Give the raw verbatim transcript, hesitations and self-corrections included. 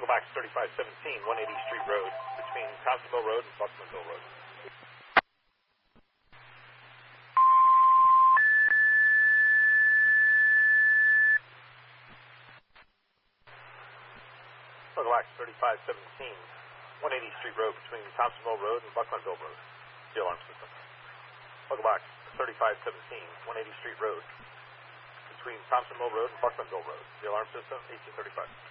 Welcome back to thirty-five seventeen, one eighty Street Road, between Thompsonville Road and Buckmanville Road. Welcome back to thirty-five seventeen, one eighty Street Road, between Thompsonville Road and Buckmanville Road. The alarm system. Welcome back to thirty-five seventeen, one eighty Street Road, between Thompsonville Road and Buckmanville Road. The alarm system, eighteen thirty-five.